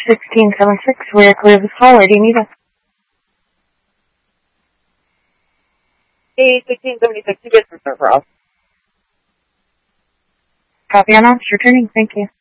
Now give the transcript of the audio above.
1676, we're clear this call. Where do you need us? Hey, 1676, you get some for us. Copy on off. Returning. Thank you.